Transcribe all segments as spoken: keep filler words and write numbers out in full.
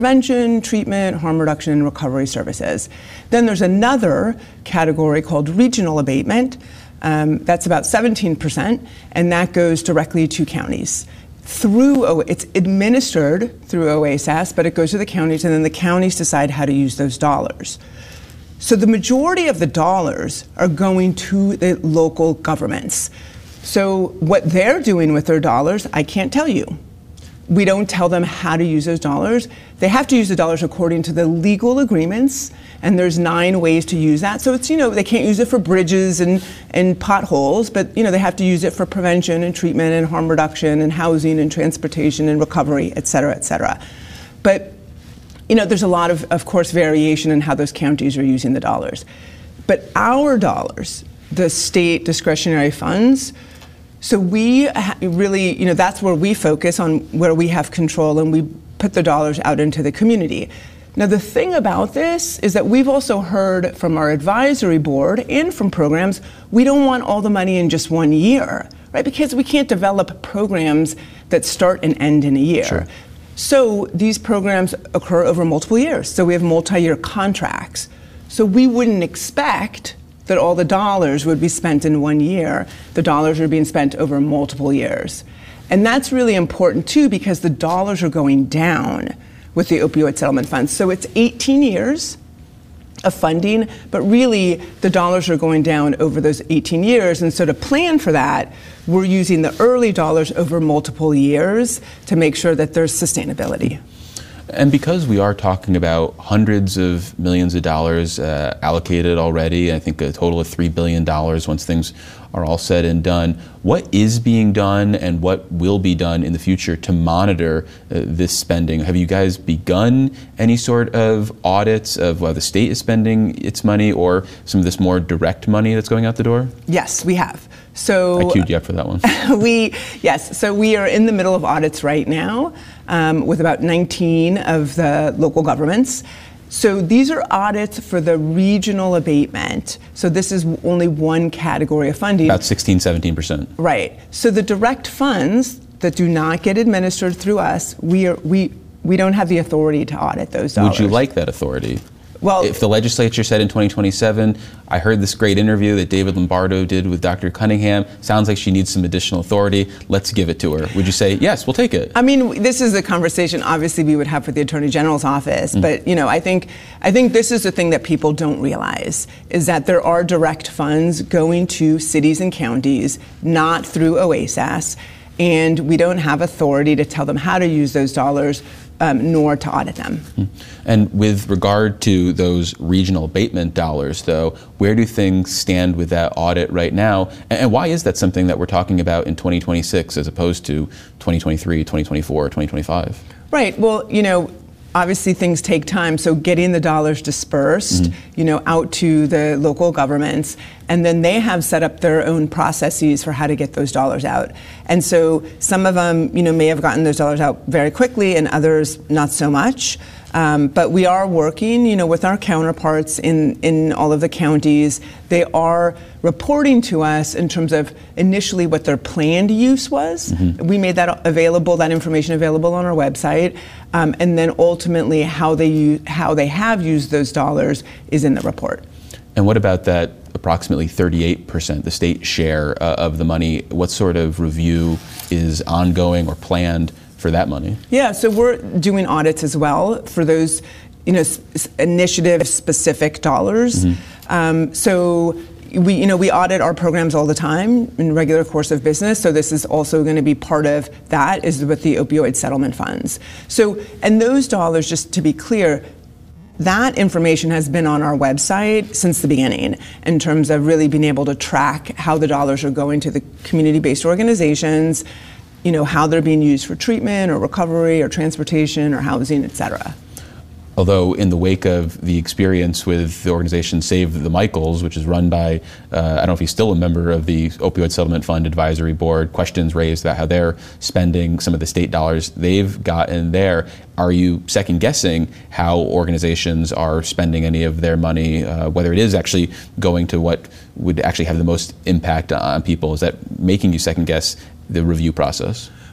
prevention, treatment, harm reduction, and recovery services. Then there's another category called regional abatement. Um, that's about seventeen percent, and that goes directly to counties. Through, it's administered through O A S A S, but it goes to the counties, and then the counties decide how to use those dollars. So the majority of the dollars are going to the local governments. So what they're doing with their dollars, I can't tell you. We don't tell them how to use those dollars. They have to use the dollars according to the legal agreements, and there's nine ways to use that. So it's, you know, they can't use it for bridges and, and potholes, but, you know, they have to use it for prevention and treatment and harm reduction and housing and transportation and recovery, et cetera, et cetera. But, you know, there's a lot of, of course, variation in how those counties are using the dollars. But our dollars, the state discretionary funds, so we really, you know, that's where we focus on, where we have control, and we put the dollars out into the community. Now, the thing about this is that we've also heard from our advisory board and from programs, we don't want all the money in just one year, right? Because we can't develop programs that start and end in a year. Sure. So these programs occur over multiple years. So we have multi-year contracts. So we wouldn't expect that all the dollars would be spent in one year. The dollars are being spent over multiple years. And that's really important too, because the dollars are going down with the opioid settlement funds. So it's eighteen years of funding, but really the dollars are going down over those eighteen years. And so to plan for that, we're using the early dollars over multiple years to make sure that there's sustainability. And because we are talking about hundreds of millions of dollars uh, allocated already, I think a total of three billion dollars once things are all said and done, what is being done and what will be done in the future to monitor uh, this spending? Have you guys begun any sort of audits of whether the state is spending its money or some of this more direct money that's going out the door? Yes, we have. So I queued you up for that one. we, yes, so we are in the middle of audits right now um, with about nineteen of the local governments. So these are audits for the regional abatement. So this is only one category of funding. About sixteen, seventeen percent. Right. So the direct funds that do not get administered through us, we are we we don't have the authority to audit those dollars. Would you like that authority? Well, if the legislature said in twenty twenty-seven, I heard this great interview that David Lombardo did with Doctor Cunningham, sounds like she needs some additional authority, let's give it to her. Would you say, yes, we'll take it? I mean, this is a conversation obviously we would have with the Attorney General's office, mm. but you know, I think I think this is the thing that people don't realize, is that there are direct funds going to cities and counties, not through O A S A S, and we don't have authority to tell them how to use those dollars, Um, nor to audit them. And with regard to those regional abatement dollars, though, where do things stand with that audit right now? And why is that something that we're talking about in twenty twenty-six as opposed to twenty twenty-three, twenty twenty-four, twenty twenty-five? Right. Well, you know, obviously things take time, so getting the dollars dispersed, mm-hmm. you know, out to the local governments, and then they have set up their own processes for how to get those dollars out. And so some of them, you know, may have gotten those dollars out very quickly, and others not so much. Um, but we are working, you know, with our counterparts in, in all of the counties. They are reporting to us in terms of initially what their planned use was. Mm-hmm. We made that available, that information available on our website, um, and then ultimately how they use, how they have used those dollars is in the report. And what about that approximately thirty-eight percent, the state share uh, of the money? What sort of review is ongoing or planned for that money? Yeah, so we're doing audits as well for those, you know, initiative-specific dollars. Mm-hmm. Um, so we, you know, we audit our programs all the time in regular course of business. So this is also going to be part of that, is with the opioid settlement funds. So, and those dollars, just to be clear, that information has been on our website since the beginning in terms of really being able to track how the dollars are going to the community-based organizations, you know, how they're being used for treatment or recovery or transportation or housing, et cetera. Although in the wake of the experience with the organization Save the Michaels, which is run by, uh, I don't know if he's still a member of the Opioid Settlement Fund Advisory Board, questions raised about how they're spending some of the state dollars they've gotten there. Are you second guessing how organizations are spending any of their money, uh, whether it is actually going to what would actually have the most impact on people? Is that making you second guess the review process?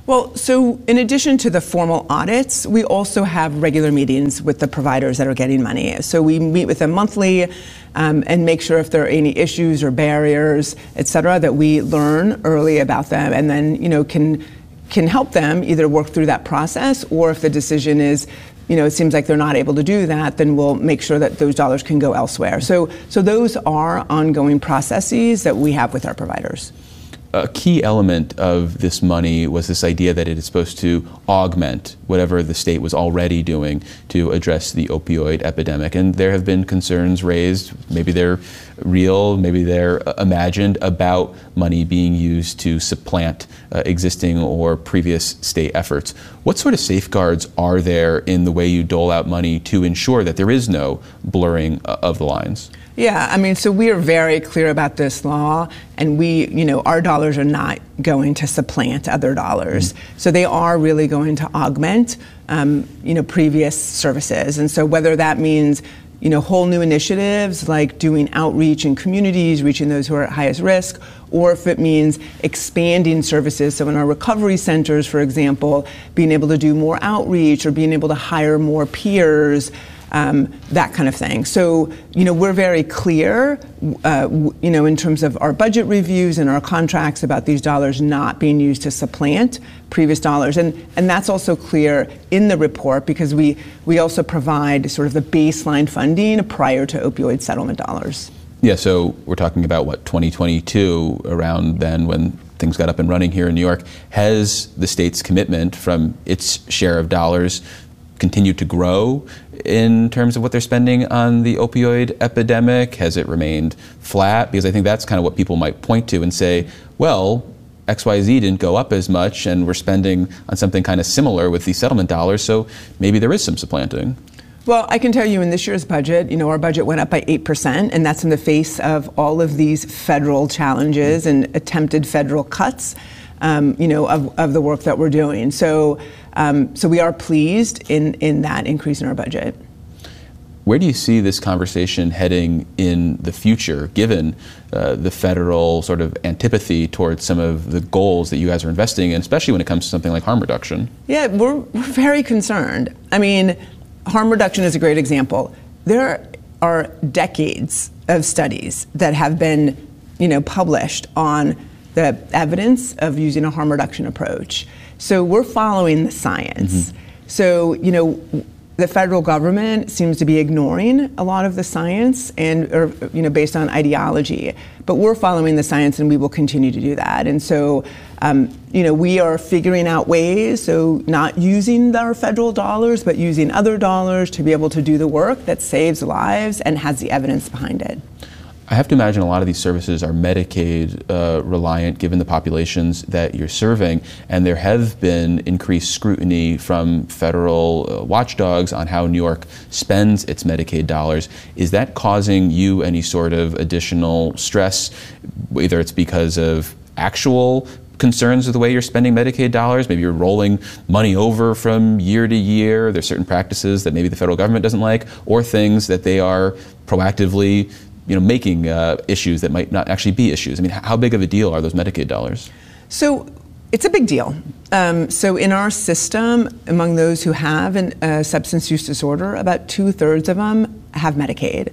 Well, so in addition to the formal audits, we also have regular meetings with the providers that are getting money. So we meet with them monthly um, and make sure if there are any issues or barriers, et cetera, that we learn early about them and then, you know, can can help them either work through that process, or if the decision is, you know, it seems like they're not able to do that, then we'll make sure that those dollars can go elsewhere. So, so those are ongoing processes that we have with our providers. A key element of this money was this idea that it is supposed to augment whatever the state was already doing to address the opioid epidemic. And there have been concerns raised, maybe they're real, maybe they're imagined, about money being used to supplant uh, existing or previous state efforts. What sort of safeguards are there in the way you dole out money to ensure that there is no blurring of the lines? Yeah, I mean, so we are very clear about this law, and we, you know, our dollars are not going to supplant other dollars. Mm-hmm. So they are really going to augment, um, you know, previous services. And so whether that means, you know, whole new initiatives like doing outreach in communities, reaching those who are at highest risk, or if it means expanding services. So in our recovery centers, for example, being able to do more outreach or being able to hire more peers, Um, that kind of thing. So, you know, we're very clear, uh, w- you know, in terms of our budget reviews and our contracts about these dollars not being used to supplant previous dollars. And and that's also clear in the report because we, we also provide sort of the baseline funding prior to opioid settlement dollars. Yeah, so we're talking about, what, twenty twenty-two, around then when things got up and running here in New York. Has the state's commitment from its share of dollars continue to grow in terms of what they're spending on the opioid epidemic? Has it remained flat? Because I think that's kind of what people might point to and say, well, X Y Z didn't go up as much and we're spending on something kind of similar with these settlement dollars, so maybe there is some supplanting. Well, I can tell you in this year's budget, you know, our budget went up by eight percent, and that's in the face of all of these federal challenges and attempted federal cuts, um, you know, of, of the work that we're doing. So, um, so we are pleased in, in that increase in our budget. Where do you see this conversation heading in the future, given uh, the federal sort of antipathy towards some of the goals that you guys are investing in, especially when it comes to something like harm reduction? Yeah, we're, we're very concerned. I mean, harm reduction is a great example. There are decades of studies that have been, you know, published on the evidence of using a harm reduction approach. So we're following the science. Mm-hmm. So, you know, the federal government seems to be ignoring a lot of the science and, or, you know, based on ideology. But we're following the science, and we will continue to do that. And so, um, you know, we are figuring out ways, so not using our federal dollars, but using other dollars to be able to do the work that saves lives and has the evidence behind it. I have to imagine a lot of these services are Medicaid uh, reliant, given the populations that you're serving, and there have been increased scrutiny from federal uh, watchdogs on how New York spends its Medicaid dollars. Is that causing you any sort of additional stress, whether it's because of actual concerns with the way you're spending Medicaid dollars? Maybe you're rolling money over from year to year. There's certain practices that maybe the federal government doesn't like, or things that they are proactively, you know, making uh, issues that might not actually be issues. I mean, how big of a deal are those Medicaid dollars? So it's a big deal. Um, so in our system, among those who have a uh, substance use disorder, about two thirds of them have Medicaid.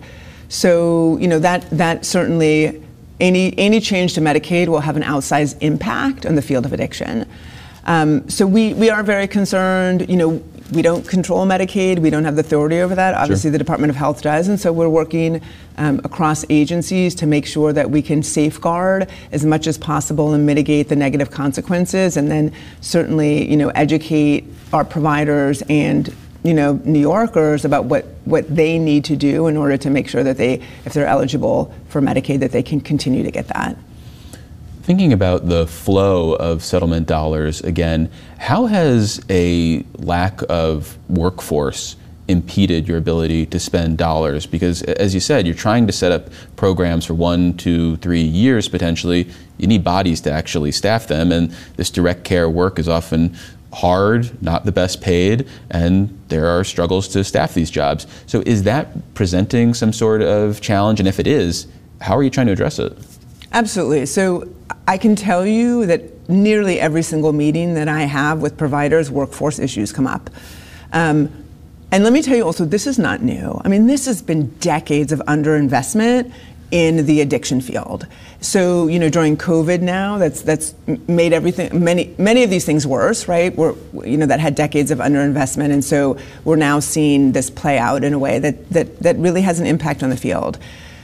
So, you know, that that certainly, any any change to Medicaid will have an outsized impact on the field of addiction. Um, so we, we are very concerned. You know, we don't control Medicaid. We don't have the authority over that. Obviously, sure. The Department of Health does. And so we're working um, across agencies to make sure that we can safeguard as much as possible and mitigate the negative consequences. And then certainly, you know, educate our providers and, you know, New Yorkers about what, what they need to do in order to make sure that they, if they're eligible for Medicaid, that they can continue to get that. Thinking about the flow of settlement dollars again, how has a lack of workforce impeded your ability to spend dollars? Because as you said, you're trying to set up programs for one, two, three years potentially. You need bodies to actually staff them, and this direct care work is often hard, not the best paid, and there are struggles to staff these jobs. So is that presenting some sort of challenge? And if it is, how are you trying to address it? Absolutely. So I can tell you that nearly every single meeting that I have with providers, workforce issues come up. Um, and let me tell you also, this is not new. I mean, this has been decades of underinvestment in the addiction field. So, you know, during COVID now, that's that's made everything, many many of these things worse, right? We're, you know, that had decades of underinvestment, and so we're now seeing this play out in a way that that that really has an impact on the field.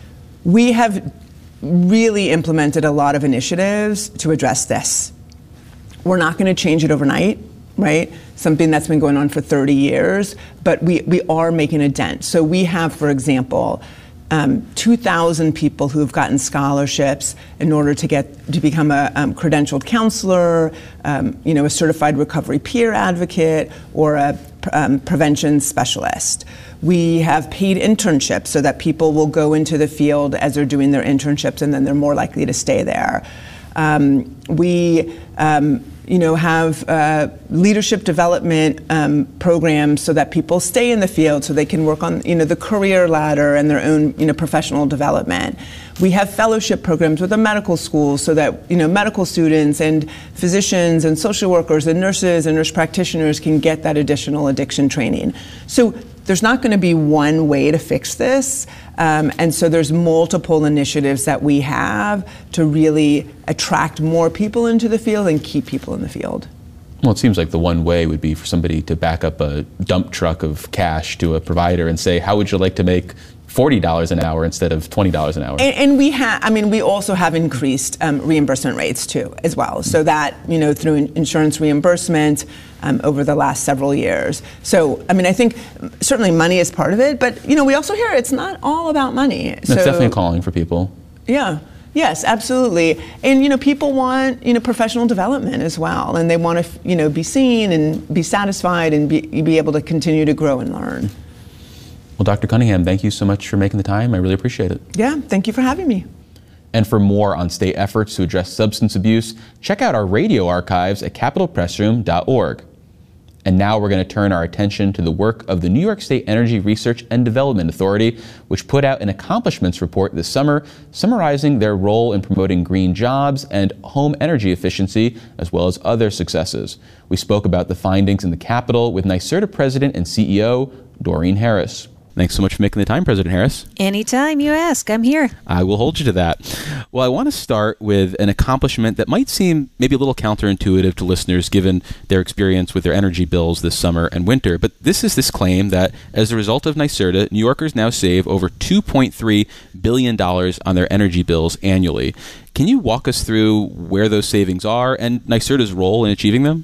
We have really implemented a lot of initiatives to address this. We're not going to change it overnight, right? Something that's been going on for thirty years, but we we are making a dent. So we have, for example, Um, two thousand people who have gotten scholarships in order to get to become a um, credentialed counselor, um, you know, a certified recovery peer advocate, or a um, prevention specialist. We have paid internships so that people will go into the field as they're doing their internships, and then they're more likely to stay there. Um, we um, you know, have uh, leadership development um, programs so that people stay in the field, so they can work on, you know, the career ladder and their own, you know, professional development. We have fellowship programs with the medical schools so that, you know, medical students and physicians and social workers and nurses and nurse practitioners can get that additional addiction training. So there's not going to be one way to fix this. Um, and so there's multiple initiatives that we have to really attract more people into the field and keep people in the field. Well, it seems like the one way would be for somebody to back up a dump truck of cash to a provider and say, how would you like to make forty dollars an hour instead of twenty dollars an hour? And, and we have, I mean, we also have increased um, reimbursement rates too, as well. So that, you know, through insurance reimbursement um, over the last several years. So, I mean, I think certainly money is part of it, but, you know, we also hear it's not all about money. That's so, definitely a calling for people. Yeah. Yes, absolutely. And, you know, people want, you know, professional development as well. And they want to, you know, be seen and be satisfied and be, be able to continue to grow and learn. Well, Doctor Cunningham, thank you so much for making the time. I really appreciate it. Yeah, thank you for having me. And for more on state efforts to address substance abuse, check out our radio archives at capitol press room dot org. And now we're going to turn our attention to the work of the New York State Energy Research and Development Authority, which put out an accomplishments report this summer summarizing their role in promoting green jobs and home energy efficiency, as well as other successes. We spoke about the findings in the Capitol with NYSERDA President and C E O Doreen Harris. Thanks so much for making the time, President Harris. Anytime you ask, I'm here. I will hold you to that. Well, I want to start with an accomplishment that might seem maybe a little counterintuitive to listeners given their experience with their energy bills this summer and winter. But this is this claim that as a result of NYSERDA, New Yorkers now save over two point three billion dollars on their energy bills annually. Can you walk us through where those savings are and NYSERDA's role in achieving them?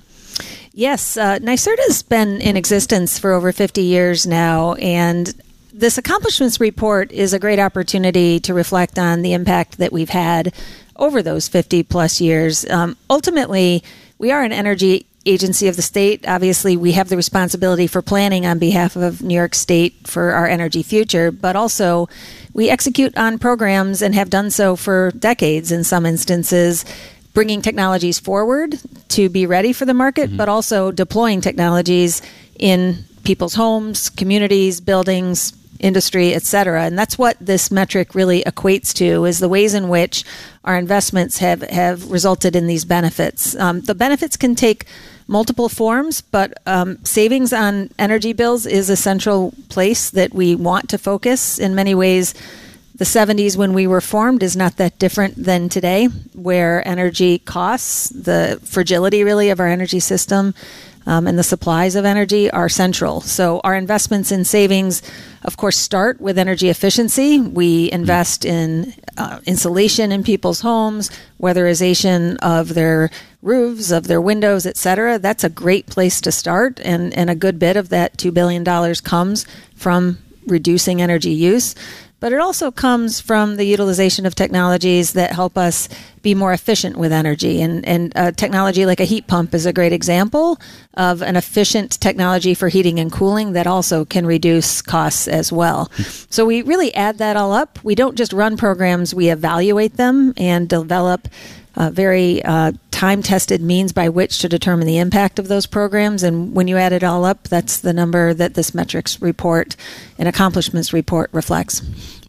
Yes, uh, NYSERDA's been in existence for over fifty years now, and this accomplishments report is a great opportunity to reflect on the impact that we've had over those fifty plus years. Um, ultimately, we are an energy agency of the state. Obviously, we have the responsibility for planning on behalf of New York State for our energy future, but also we execute on programs and have done so for decades in some instances, bringing technologies forward to be ready for the market, mm-hmm. but also deploying technologies in people's homes, communities, buildings, industry, et cetera. And that's what this metric really equates to, is the ways in which our investments have, have resulted in these benefits. Um, the benefits can take multiple forms, but um, savings on energy bills is a central place that we want to focus. In many ways, the seventies when we were formed is not that different than today, where energy costs, the fragility really of our energy system, um, and the supplies of energy are central. So our investments in savings, of course, start with energy efficiency. We invest in uh, insulation in people's homes, weatherization of their roofs, of their windows, et cetera. That's a great place to start, and, and a good bit of that two billion dollars comes from reducing energy use. But it also comes from the utilization of technologies that help us be more efficient with energy. And, and uh, technology like a heat pump is a great example of an efficient technology for heating and cooling that also can reduce costs as well. So we really add that all up. We don't just run programs, we evaluate them and develop Uh, very uh, time-tested means by which to determine the impact of those programs. And when you add it all up, that's the number that this metrics report and accomplishments report reflects.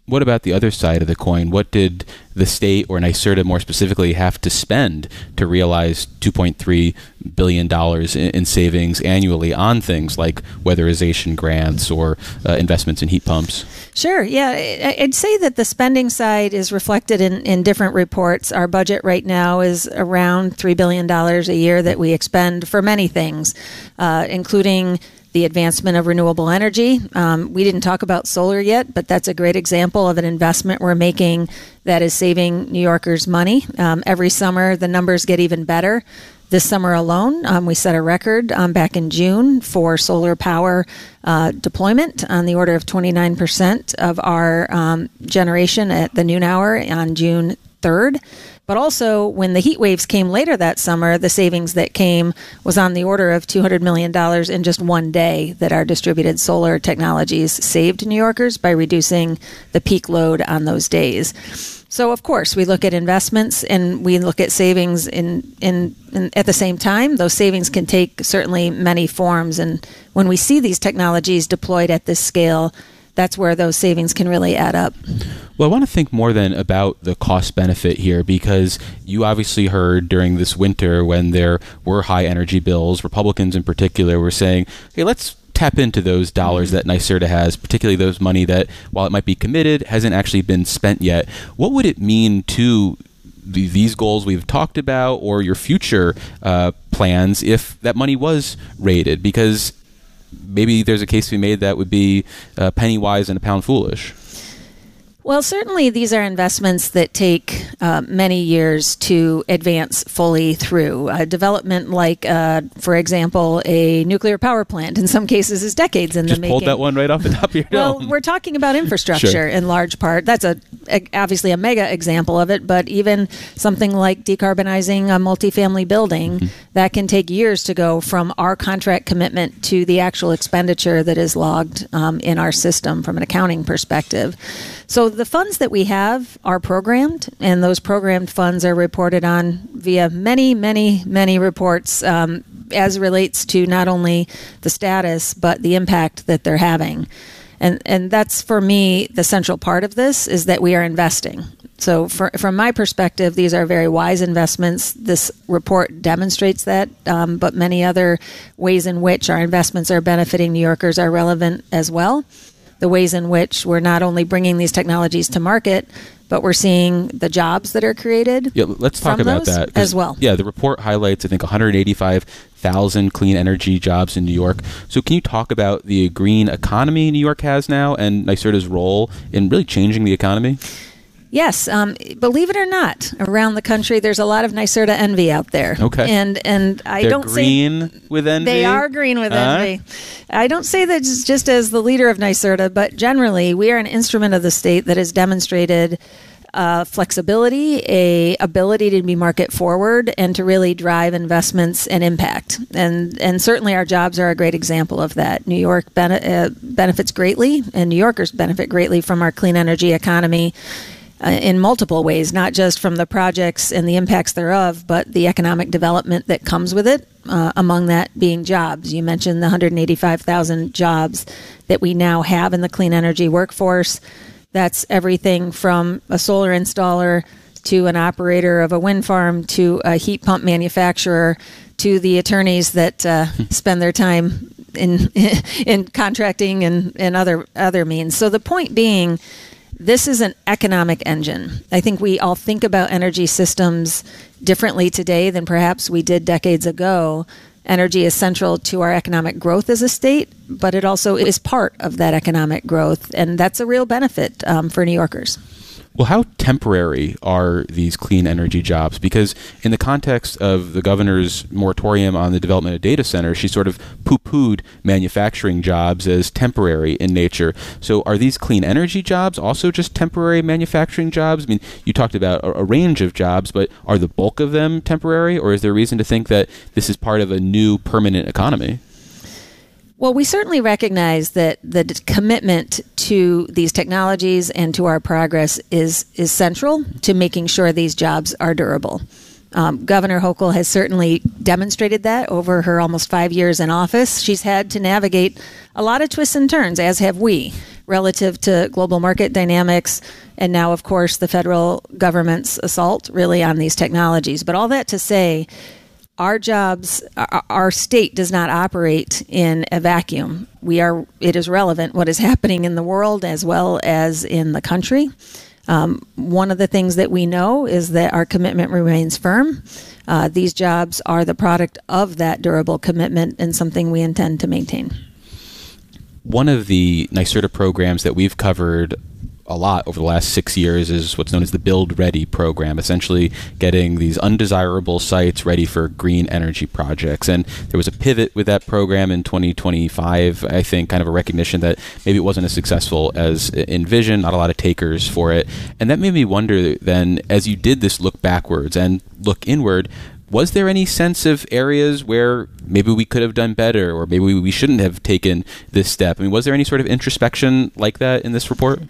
what about the other side of the coin? What did the state, or NYSERDA more specifically, have to spend to realize two point three billion dollars in, in savings annually on things like weatherization grants or uh, investments in heat pumps? Sure. Yeah, I'd say that the spending side is reflected in, in different reports. Our budget right now is around three billion dollars a year that we expend for many things, uh, including the advancement of renewable energy. Um, we didn't talk about solar yet, but that's a great example of an investment we're making that is saving New Yorkers money. Um, every summer, the numbers get even better. This summer alone, um, we set a record um, back in June for solar power uh, deployment on the order of twenty-nine percent of our um, generation at the noon hour on June third. But also, when the heat waves came later that summer, the savings that came was on the order of two hundred million dollars in just one day that our distributed solar technologies saved New Yorkers by reducing the peak load on those days. So, of course, we look at investments and we look at savings in, in, in at the same time. Those savings can take certainly many forms. And when we see these technologies deployed at this scale, that's where those savings can really add up. Well, I want to think more than about the cost benefit here, because you obviously heard during this winter when there were high energy bills, Republicans in particular were saying, hey, let's tap into those dollars that NYSERDA has, particularly those money that, while it might be committed, hasn't actually been spent yet. What would it mean to the, these goals we've talked about, or your future uh, plans, if that money was rated? Because maybe there's a case to be made that would be uh, penny wise and a pound foolish. Well, certainly these are investments that take uh, many years to advance fully through. Uh, development like, uh, for example, a nuclear power plant in some cases is decades in Just the making. Just pulled that one right off the top of your Well, dome. we're talking about infrastructure Sure. in large part. That's a, a obviously a mega example of it, but even something like decarbonizing a multifamily building, mm-hmm. that can take years to go from our contract commitment to the actual expenditure that is logged um, in our system from an accounting perspective. So the funds that we have are programmed, and those programmed funds are reported on via many, many, many reports um, as relates to not only the status, but the impact that they're having. And and that's, for me, the central part of this, is that we are investing. So for, from my perspective, these are very wise investments. This report demonstrates that, um, but many other ways in which our investments are benefiting New Yorkers are relevant as well. The ways in which we're not only bringing these technologies to market, but we're seeing the jobs that are created. Yeah, let's talk about that as well. Yeah, the report highlights, I think, one hundred eighty-five thousand clean energy jobs in New York. So can you talk about the green economy New York has now and NYSERDA's role in really changing the economy? Yes, um, believe it or not, around the country there's a lot of NYSERDA envy out there. Okay, and and I They're don't green say with envy. They are green with uh? envy. I don't say that just as the leader of NYSERDA, but generally we are an instrument of the state that has demonstrated uh, flexibility, a ability to be market forward, and to really drive investments and impact. And and certainly our jobs are a great example of that. New York bene- uh, benefits greatly, and New Yorkers benefit greatly from our clean energy economy. Uh, in multiple ways, not just from the projects and the impacts thereof, but the economic development that comes with it, uh, among that being jobs. You mentioned the one hundred eighty-five thousand jobs that we now have in the clean energy workforce. That's everything from a solar installer to an operator of a wind farm to a heat pump manufacturer to the attorneys that uh, spend their time in in contracting and, and other other means. So the point being, this is an economic engine. I think we all think about energy systems differently today than perhaps we did decades ago. Energy is central to our economic growth as a state, but it also is part of that economic growth, and that's a real benefit um, for New Yorkers. Well, how temporary are these clean energy jobs? Because in the context of the governor's moratorium on the development of data centers, she sort of poo-pooed manufacturing jobs as temporary in nature. So are these clean energy jobs also just temporary manufacturing jobs? I mean, you talked about a, a range of jobs, but are the bulk of them temporary, or is there reason to think that this is part of a new permanent economy? Well, we certainly recognize that the d- commitment to these technologies and to our progress is is central to making sure these jobs are durable. Um, Governor Hochul has certainly demonstrated that over her almost five years in office. She's had to navigate a lot of twists and turns, as have we, relative to global market dynamics, and now, of course, the federal government's assault really on these technologies. But all that to say, our jobs, our, our state does not operate in a vacuum. We are, it is relevant what is happening in the world as well as in the country. Um, one of the things that we know is that our commitment remains firm. Uh, these jobs are the product of that durable commitment and something we intend to maintain. One of the NYSERDA programs that we've covered a lot over the last six years is what's known as the Build Ready program, essentially getting these undesirable sites ready for green energy projects. And there was a pivot with that program in twenty twenty-five, I think, kind of a recognition that maybe it wasn't as successful as envisioned, not a lot of takers for it. And that made me wonder then, as you did this look backwards and look inward, was there any sense of areas where maybe we could have done better or maybe we shouldn't have taken this step? I mean, was there any sort of introspection like that in this report?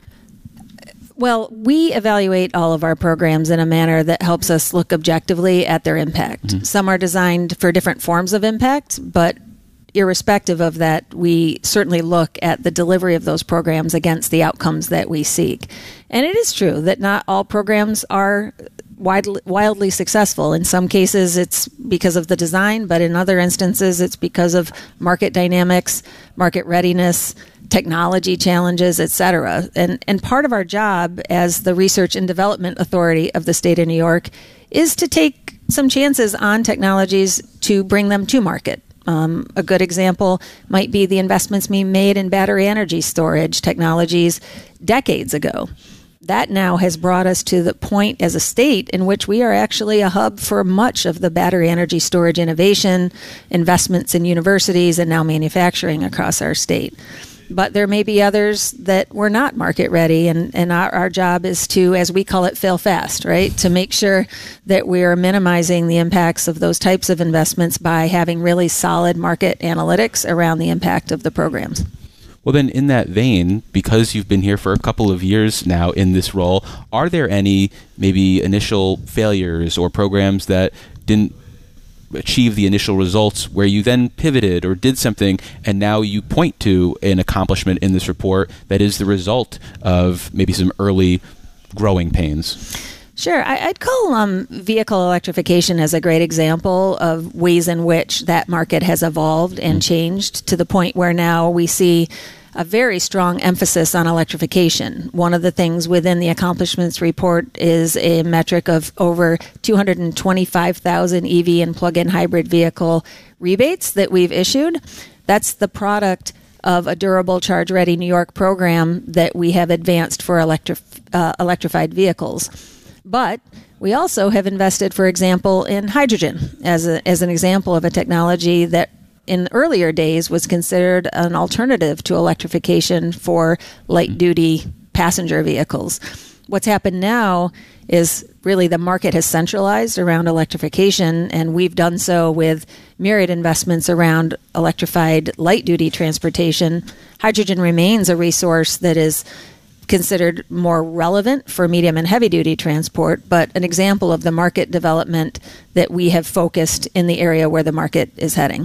Well, we evaluate all of our programs in a manner that helps us look objectively at their impact. Mm-hmm. Some are designed for different forms of impact, but irrespective of that, we certainly look at the delivery of those programs against the outcomes that we seek. And it is true that not all programs are widely, wildly successful. In some cases, it's because of the design, but in other instances, it's because of market dynamics, market readiness, technology challenges, et cetera. And, and part of our job as the Research and Development Authority of the state of New York is to take some chances on technologies to bring them to market. Um, a good example might be the investments we made in battery energy storage technologies decades ago. That now has brought us to the point as a state in which we are actually a hub for much of the battery energy storage innovation, investments in universities, and now manufacturing across our state. But there may be others that were not market ready, and, and our, our job is to, as we call it, fail fast, right? To make sure that we are minimizing the impacts of those types of investments by having really solid market analytics around the impact of the programs. Well, then, in that vein, because you've been here for a couple of years now in this role, are there any maybe initial failures or programs that didn't achieve the initial results where you then pivoted or did something and now you point to an accomplishment in this report that is the result of maybe some early growing pains? Sure. I, I'd call um, vehicle electrification as a great example of ways in which that market has evolved and changed to the point where now we see a very strong emphasis on electrification. One of the things within the accomplishments report is a metric of over two hundred twenty-five thousand E V and plug-in hybrid vehicle rebates that we've issued. That's the product of a durable charge-ready New York program that we have advanced for electri- uh, electrified vehicles. But we also have invested, for example, in hydrogen as a, as an example of a technology that in earlier days was considered an alternative to electrification for light-duty passenger vehicles. What's happened now is really the market has centralized around electrification, and we've done so with myriad investments around electrified light-duty transportation. Hydrogen remains a resource that is considered more relevant for medium and heavy-duty transport, but an example of the market development that we have focused in the area where the market is heading.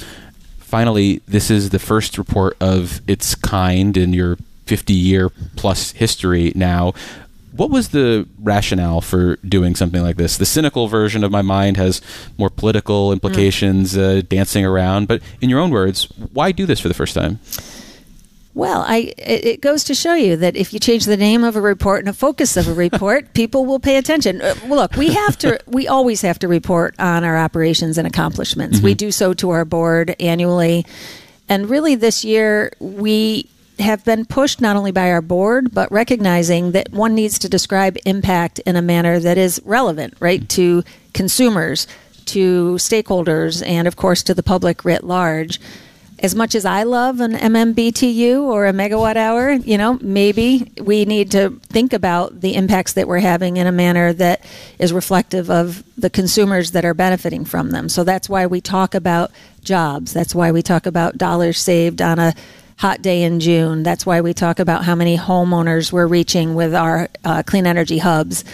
Finally, this is the first report of its kind in your fifty-year plus history now. What was the rationale for doing something like this? The cynical version of my mind has more political implications, mm. uh, dancing around. But in your own words, why do this for the first time? Well, I, it goes to show you that if you change the name of a report and a focus of a report, people will pay attention. Uh, well, look, we have to, we always have to report on our operations and accomplishments. Mm-hmm. We do so to our board annually. And really this year, we have been pushed not only by our board, but recognizing that one needs to describe impact in a manner that is relevant, right, mm-hmm. to consumers, to stakeholders, and of course to the public writ large. As much as I love an M M B T U or a megawatt hour, you know, maybe we need to think about the impacts that we're having in a manner that is reflective of the consumers that are benefiting from them. So that's why we talk about jobs. That's why we talk about dollars saved on a hot day in June. That's why we talk about how many homeowners we're reaching with our uh, clean energy hubs.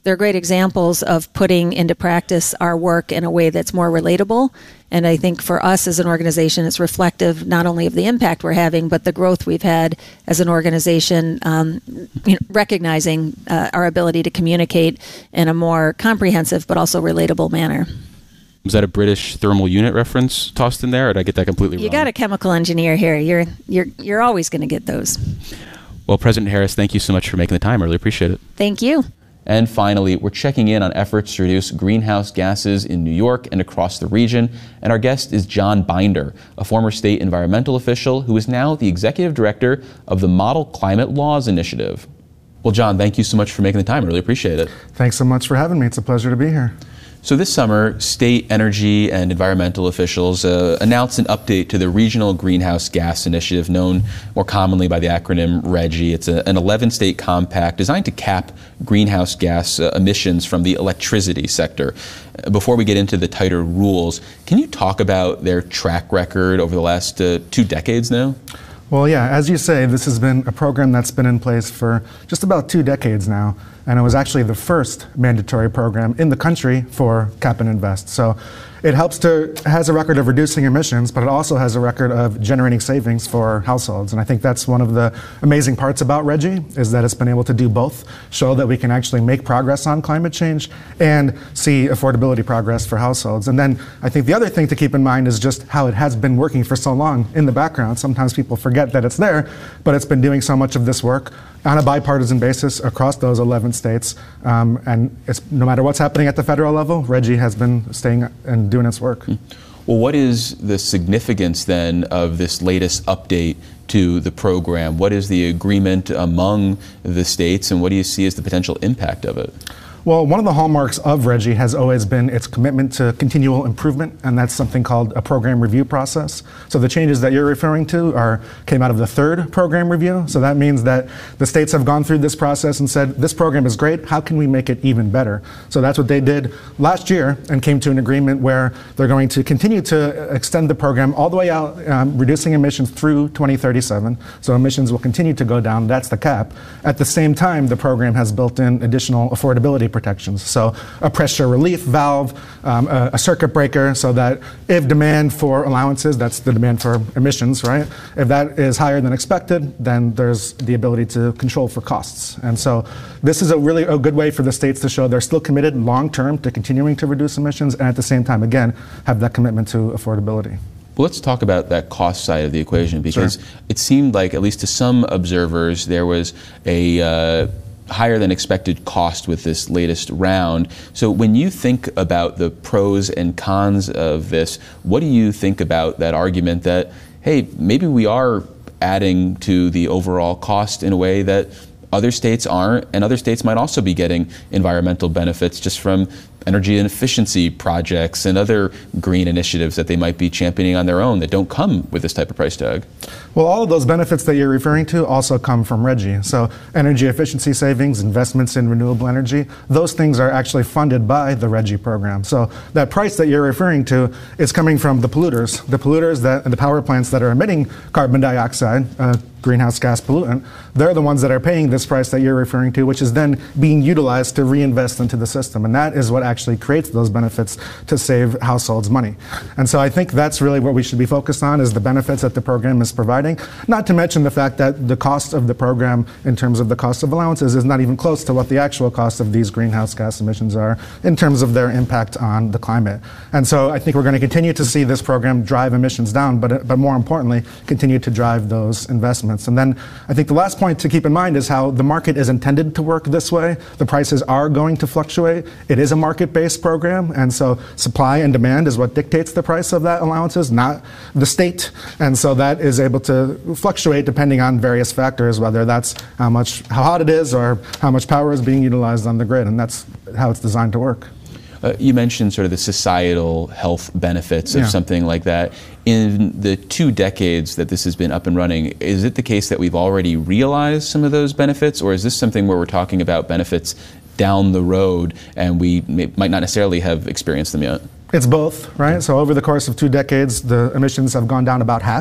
they're great examples of putting into practice our work in a way that's more relatable. And I think for us as an organization, it's reflective not only of the impact we're having, but the growth we've had as an organization, um, you know, recognizing uh, our ability to communicate in a more comprehensive but also relatable manner. Was that a British thermal unit reference tossed in there, or did I get that completely wrong? You got a chemical engineer here. You're you're you're always going to get those. Well, President Harris, thank you so much for making the time. I really appreciate it. Thank you. And finally, we're checking in on efforts to reduce greenhouse gases in New York and across the region. And our guest is John Binder, a former state environmental official who is now the executive director of the Model Climate Laws Initiative. Well, John, thank you so much for making the time. I really appreciate it. Thanks so much for having me. It's a pleasure to be here. So this summer, state energy and environmental officials uh, announced an update to the Regional Greenhouse Gas Initiative, known more commonly by the acronym RGGI. It's a, an eleven-state compact designed to cap greenhouse gas uh, emissions from the electricity sector. Before we get into the tighter rules, can you talk about their track record over the last uh, two decades now? Well, yeah, as you say, this has been a program that's been in place for just about two decades now, and it was actually the first mandatory program in the country for Cap and Invest. So it helps to, has a record of reducing emissions, but it also has a record of generating savings for households. And I think that's one of the amazing parts about RGGI, is that it's been able to do both, show that we can actually make progress on climate change and see affordability progress for households. And then I think the other thing to keep in mind is just how it has been working for so long in the background. Sometimes people forget that it's there, but it's been doing so much of this work on a bipartisan basis across those eleven states. Um, and it's, no matter what's happening at the federal level, RGGI has been staying and doing its work. Well, what is the significance then of this latest update to the program? What is the agreement among the states, and what do you see as the potential impact of it? Well, one of the hallmarks of RGGI has always been its commitment to continual improvement, and that's something called a program review process. So the changes that you're referring to are came out of the third program review. So that means that the states have gone through this process and said, this program is great, how can we make it even better? So that's what they did last year and came to an agreement where they're going to continue to extend the program all the way out, um, reducing emissions through twenty thirty-seven. So emissions will continue to go down, that's the cap. At the same time, the program has built in additional affordability protections. So a pressure relief valve, um, a, a circuit breaker, so that if demand for allowances, that's the demand for emissions, right? If that is higher than expected, then there's the ability to control for costs. And so this is a really a good way for the states to show they're still committed long-term to continuing to reduce emissions, and at the same time, again, have that commitment to affordability. Well, let's talk about that cost side of the equation, because Sure. it seemed like, at least to some observers, there was a uh, higher than expected cost with this latest round. So when you think about the pros and cons of this, what do you think about that argument that, hey, maybe we are adding to the overall cost in a way that other states aren't, and other states might also be getting environmental benefits just from energy and efficiency projects and other green initiatives that they might be championing on their own that don't come with this type of price tag? Well, all of those benefits that you're referring to also come from RGGI. So energy efficiency savings, investments in renewable energy, those things are actually funded by the RGGI program. So that price that you're referring to is coming from the polluters, the polluters that, and the power plants that are emitting carbon dioxide, uh, greenhouse gas pollutant. They're the ones that are paying this price that you're referring to, which is then being utilized to reinvest into the system. And that is what actually creates those benefits to save households money. And so I think that's really what we should be focused on, is the benefits that the program is providing. Not to mention the fact that the cost of the program in terms of the cost of allowances is not even close to what the actual cost of these greenhouse gas emissions are in terms of their impact on the climate. And so I think we're going to continue to see this program drive emissions down, but, but more importantly, continue to drive those investments. And then I think the last point to keep in mind is how the market is intended to work this way. The prices are going to fluctuate. It is a market-based program, and so supply and demand is what dictates the price of that allowances, not the state. And so that is able to fluctuate depending on various factors, whether that's how much, how hot it is, or how much power is being utilized on the grid, and that's how it's designed to work. Uh, you mentioned sort of the societal health benefits of Yeah. something like that. In the two decades that this has been up and running, is it the case that we've already realized some of those benefits, or is this something where we're talking about benefits down the road and we may, might not necessarily have experienced them yet? It's both, right? So over the course of two decades, the emissions have gone down about half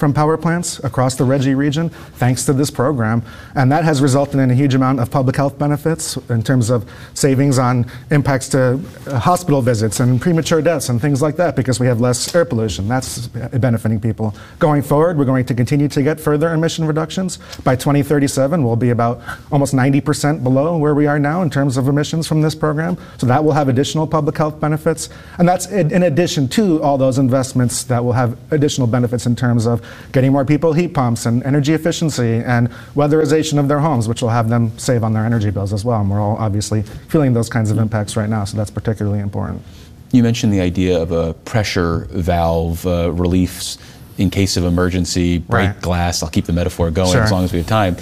from power plants across the RGGI region thanks to this program. And that has resulted in a huge amount of public health benefits in terms of savings on impacts to uh, hospital visits and premature deaths and things like that, because we have less air pollution. That's benefiting people. Going forward, we're going to continue to get further emission reductions. By twenty thirty-seven, we'll be about almost ninety percent below where we are now in terms of emissions from this program. So that will have additional public health benefits. And that's in addition to all those investments that will have additional benefits in terms of getting more people heat pumps and energy efficiency and weatherization of their homes, which will have them save on their energy bills as well. And we're all obviously feeling those kinds of impacts right now, so that's particularly important. You mentioned the idea of a pressure valve uh, reliefs in case of emergency, break right. glass. I'll keep the metaphor going Sure. as long as we have time.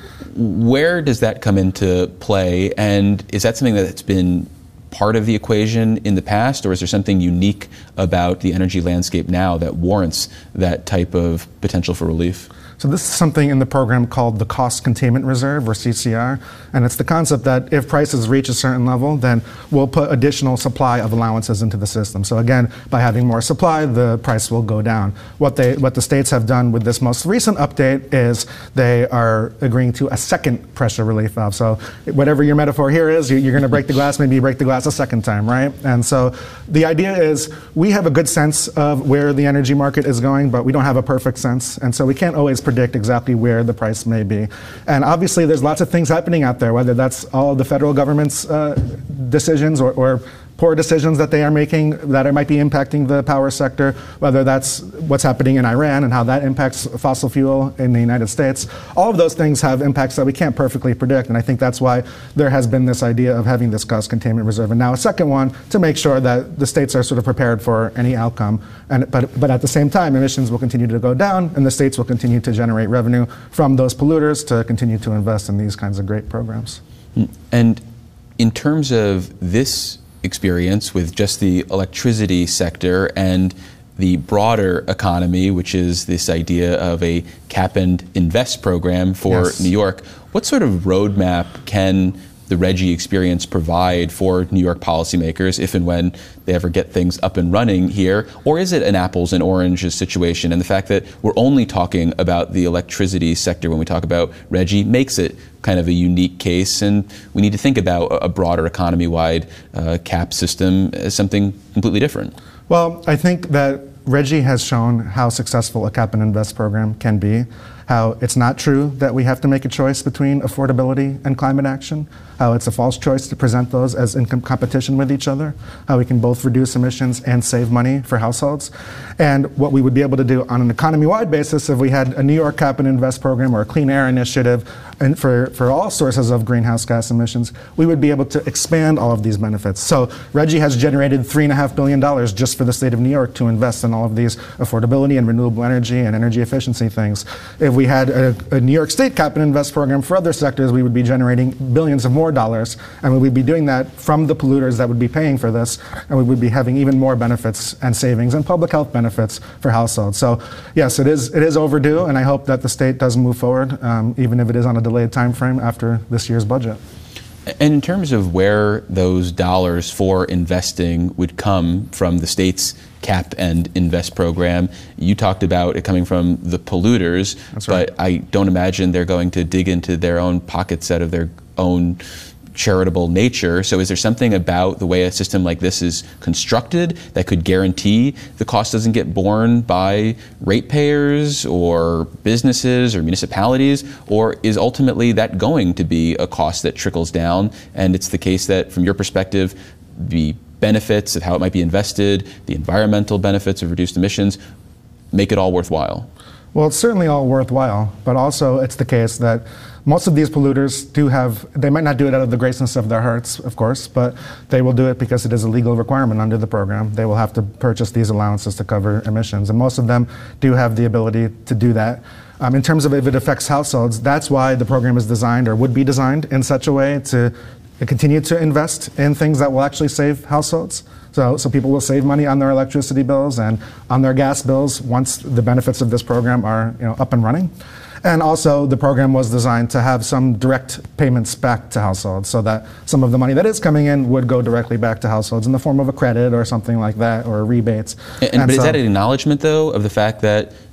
Where does that come into play, and is that something that's been part of the equation in the past, or is there something unique about the energy landscape now that warrants that type of potential for relief? So this is something in the program called the Cost Containment Reserve, or C C R, and it's the concept that if prices reach a certain level, then we'll put additional supply of allowances into the system. So again, by having more supply, the price will go down. What they, what the states have done with this most recent update is they are agreeing to a second pressure relief valve. So whatever your metaphor here is, you, you're going to break the glass, maybe you break the glass a second time, right? And so the idea is we have a good sense of where the energy market is going, but we don't have a perfect sense, and so we can't always predict predict exactly where the price may be. And obviously there's lots of things happening out there, whether that's all the federal government's uh, decisions or, or poor decisions that they are making that are, might be impacting the power sector, whether that's what's happening in Iran and how that impacts fossil fuel in the United States. All of those things have impacts that we can't perfectly predict, and I think that's why there has been this idea of having this cost containment reserve. And now a second one to make sure that the states are sort of prepared for any outcome. And, but, but at the same time, emissions will continue to go down, and the states will continue to generate revenue from those polluters to continue to invest in these kinds of great programs. And in terms of this experience with just the electricity sector and the broader economy, which is this idea of a cap and invest program for Yes. New York, what sort of roadmap can the RGGI experience provide for New York policymakers if and when they ever get things up and running here? Or is it an apples and oranges situation? And the fact that we're only talking about the electricity sector when we talk about RGGI makes it kind of a unique case, and we need to think about a broader economy-wide uh, cap system as something completely different. Well, I think that RGGI has shown how successful a cap and invest program can be, how it's not true that we have to make a choice between affordability and climate action, how it's a false choice to present those as in com- competition with each other, how we can both reduce emissions and save money for households. And what we would be able to do on an economy-wide basis if we had a New York cap and invest program or a clean air initiative and for, for all sources of greenhouse gas emissions, we would be able to expand all of these benefits. So RGGI has generated three point five billion dollars just for the state of New York to invest in all of these affordability and renewable energy and energy efficiency things. If we had a, a New York State cap and invest program for other sectors, we would be generating billions of more dollars, and we would be doing that from the polluters that would be paying for this, and we would be having even more benefits and savings and public health benefits for households. So yes, it is it is overdue, and I hope that the state does move forward, um, even if it is on a delayed time frame after this year's budget. And in terms of where those dollars for investing would come from the state's cap and invest program, you talked about it coming from the polluters, That's right. but I don't imagine they're going to dig into their own pockets out of their own charitable nature. So is there something about the way a system like this is constructed that could guarantee the cost doesn't get borne by ratepayers or businesses or municipalities? Or is ultimately that going to be a cost that trickles down, and it's the case that from your perspective, the benefits of how it might be invested, the environmental benefits of reduced emissions, make it all worthwhile? Well, it's certainly all worthwhile, but also it's the case that most of these polluters do have, they might not do it out of the greatness of their hearts, of course, but they will do it because it is a legal requirement under the program. They will have to purchase these allowances to cover emissions, and most of them do have the ability to do that. Um, in terms of if it affects households, that's why the program is designed, or would be designed, in such a way to continue to invest in things that will actually save households. So, so people will save money on their electricity bills and on their gas bills once the benefits of this program are, you know, up and running. And also, the program was designed to have some direct payments back to households, so that some of the money that is coming in would go directly back to households in the form of a credit or something like that, or rebates. And, and but so, is that an acknowledgement, though, of the fact that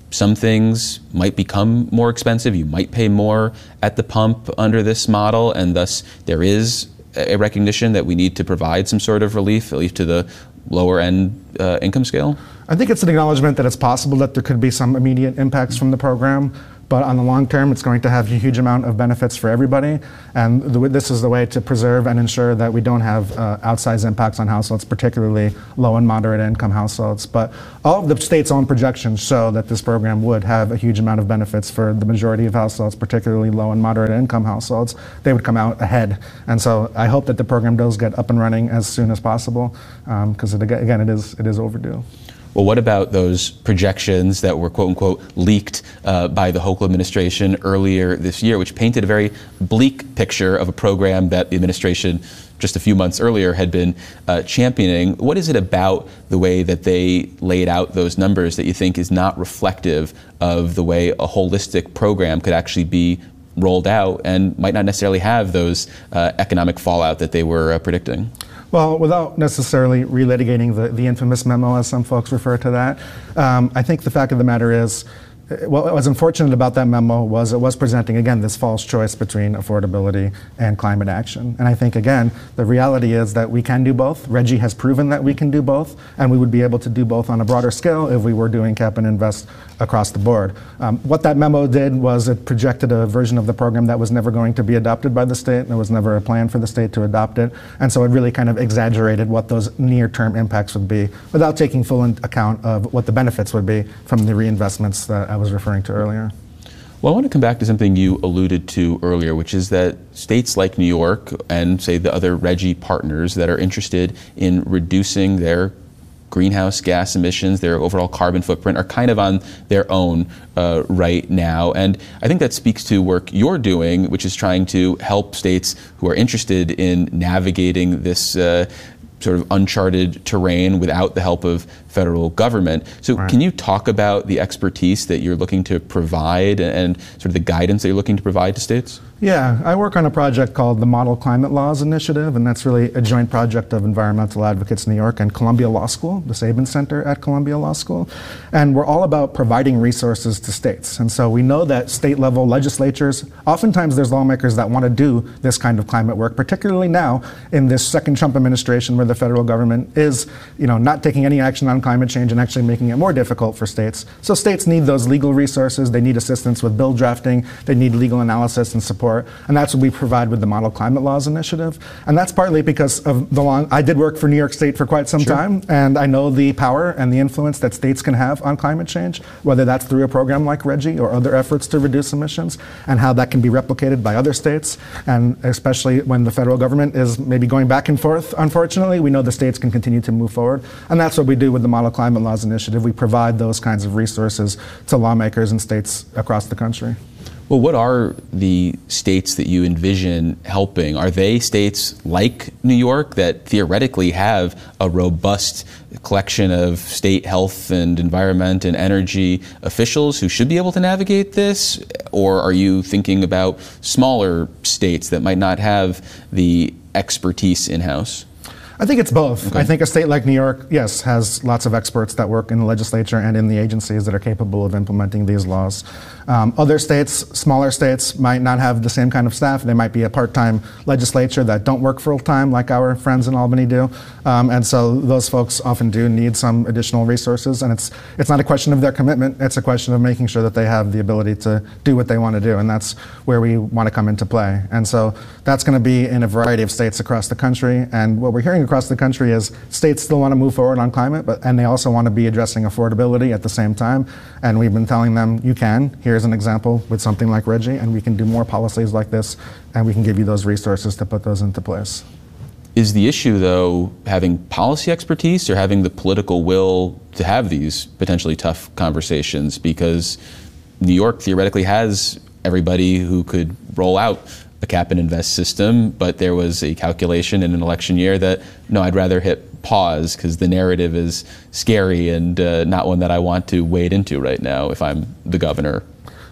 some things might become more expensive. You might pay more at the pump under this model, and thus there is a recognition that we need to provide some sort of relief, at least to the lower end uh, income scale? I think it's an acknowledgement that it's possible that there could be some immediate impacts from the program. But on the long term, it's going to have a huge amount of benefits for everybody. And the, this is the way to preserve and ensure that we don't have uh, outsized impacts on households, particularly low and moderate income households. But all of the state's own projections show that this program would have a huge amount of benefits for the majority of households, particularly low and moderate income households. They would come out ahead. And so I hope that the program does get up and running as soon as possible, because um, again, it is, it is overdue. Well, what about those projections that were, quote unquote, leaked uh, by the Hochul administration earlier this year, which painted a very bleak picture of a program that the administration just a few months earlier had been uh, championing? What is it about the way that they laid out those numbers that you think is not reflective of the way a holistic program could actually be rolled out and might not necessarily have those uh, economic fallout that they were uh, predicting? Well, without necessarily relitigating the, the infamous memo, as some folks refer to that, um, I think the fact of the matter is, what was unfortunate about that memo was it was presenting, again, this false choice between affordability and climate action. And I think, again, the reality is that we can do both. RGGI has proven that we can do both, and we would be able to do both on a broader scale if we were doing cap and invest across the board. Um, what that memo did was it projected a version of the program that was never going to be adopted by the state. There was never a plan for the state to adopt it. And so it really kind of exaggerated what those near-term impacts would be without taking full account of what the benefits would be from the reinvestments that I was referring to earlier. Well, I want to come back to something you alluded to earlier, which is that states like New York and, say, the other RGGI partners that are interested in reducing their greenhouse gas emissions, their overall carbon footprint, are kind of on their own uh, right now. And I think that speaks to work you're doing, which is trying to help states who are interested in navigating this uh, sort of uncharted terrain without the help of federal government. So right. Can you talk about the expertise that you're looking to provide and sort of the guidance that you're looking to provide to states? Yeah, I work on a project called the Model Climate Laws Initiative, and that's really a joint project of Environmental Advocates New York and Columbia Law School, the Sabin Center at Columbia Law School. And we're all about providing resources to states. And so we know that state-level legislatures, oftentimes there's lawmakers that want to do this kind of climate work, particularly now in this second Trump administration where the federal government is, you know, not taking any action on climate change and actually making it more difficult for states. So states need those legal resources. They need assistance with bill drafting. They need legal analysis and support. And that's what we provide with the Model Climate Laws Initiative. And that's partly because of the long, I did work for New York State for quite some sure. time, and I know the power and the influence that states can have on climate change, whether that's through a program like RGGI or other efforts to reduce emissions, and how that can be replicated by other states. And especially when the federal government is maybe going back and forth, unfortunately, we know the states can continue to move forward. And that's what we do with the Model Climate Laws Initiative. We provide those kinds of resources to lawmakers and states across the country. Well, what are the states that you envision helping? Are they states like New York that theoretically have a robust collection of state health and environment and energy officials who should be able to navigate this? Or are you thinking about smaller states that might not have the expertise in-house? I think it's both. Okay. I think a state like New York, yes, has lots of experts that work in the legislature and in the agencies that are capable of implementing these laws. Um, other states, smaller states, might not have the same kind of staff. They might be a part-time legislature that don't work full-time like our friends in Albany do. Um, and so those folks often do need some additional resources. And it's, it's not a question of their commitment. It's a question of making sure that they have the ability to do what they want to do. And that's where we want to come into play. And so that's going to be in a variety of states across the country. And what we're hearing across the country is states still want to move forward on climate, but and they also want to be addressing affordability at the same time. And we've been telling them, you can. Here's an example with something like RGGI, and we can do more policies like this, and we can give you those resources to put those into place. Is the issue, though, having policy expertise or having the political will to have these potentially tough conversations? Because New York theoretically has everybody who could roll out a cap and invest system, but there was a calculation in an election year that, no, I'd rather hit pause because the narrative is scary and uh, not one that I want to wade into right now if I'm the governor.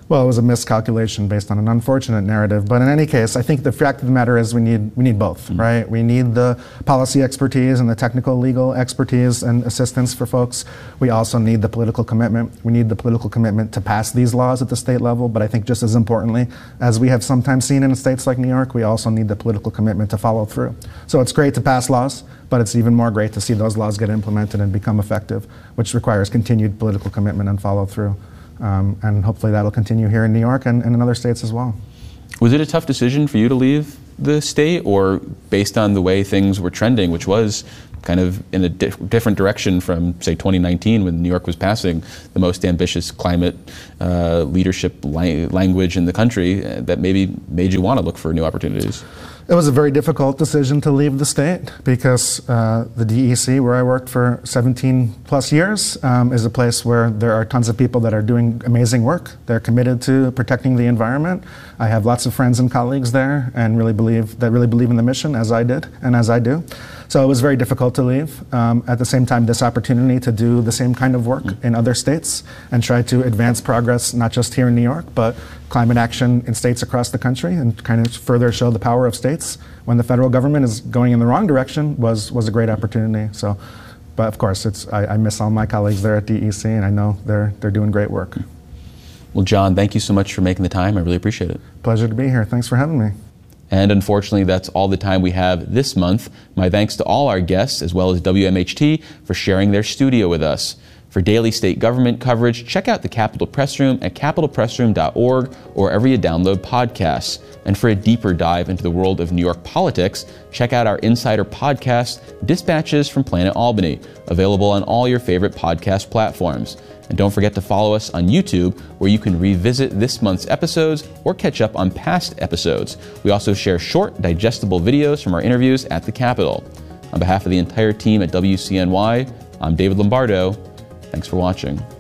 Well, it was a miscalculation based on an unfortunate narrative. But in any case, I think the fact of the matter is we need we need both, mm-hmm. right? We need the policy expertise and the technical legal expertise and assistance for folks. We also need the political commitment. We need the political commitment to pass these laws at the state level. But I think just as importantly, as we have sometimes seen in states like New York, we also need the political commitment to follow through. So it's great to pass laws, but it's even more great to see those laws get implemented and become effective, which requires continued political commitment and follow through. Um, and hopefully that'll continue here in New York and, and in other states as well. Was it a tough decision for you to leave the state, or based on the way things were trending, which was kind of in a di- different direction from, say, twenty nineteen, when New York was passing the most ambitious climate uh, leadership la- language in the country, uh, that maybe made you want to look for new opportunities? It was a very difficult decision to leave the state because uh, the D E C, where I worked for seventeen plus years, um, is a place where there are tons of people that are doing amazing work. They're committed to protecting the environment. I have lots of friends and colleagues there and really believe that really believe in the mission, as I did and as I do. So it was very difficult to leave. Um, at the same time, this opportunity to do the same kind of work in other states and try to advance progress, not just here in New York, but climate action in states across the country, and kind of further show the power of states when the federal government is going in the wrong direction, was was a great opportunity. So, but of course, it's I, I miss all my colleagues there at D E C, and I know they're they're doing great work. Well, John, thank you so much for making the time. I really appreciate it. Pleasure to be here. Thanks for having me. And unfortunately, that's all the time we have this month. My thanks to all our guests, as well as W M H T, for sharing their studio with us. For daily state government coverage, check out the Capitol Press Room at capitol press room dot org or wherever you download podcasts. And for a deeper dive into the world of New York politics, check out our Insider podcast, Dispatches from Planet Albany, available on all your favorite podcast platforms. And don't forget to follow us on YouTube, where you can revisit this month's episodes or catch up on past episodes. We also share short, digestible videos from our interviews at the Capitol. On behalf of the entire team at W C N Y, I'm David Lombardo. Thanks for watching.